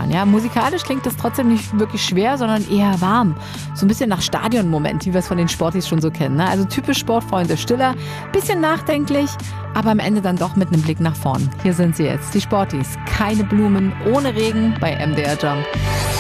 Jahren. Ja, musikalisch klingt das trotzdem nicht wirklich schwer, sondern eher warm. So ein bisschen nach Stadionmoment, wie wir es von den Sportis schon so kennen. Ne? Also typisch Sportfreunde, stiller, bisschen nachdenklich, aber am Ende dann doch mit einem Blick nach vorn. Hier sind sie jetzt, die Sportis. Keine Blumen, ohne Regen bei MDR Jump.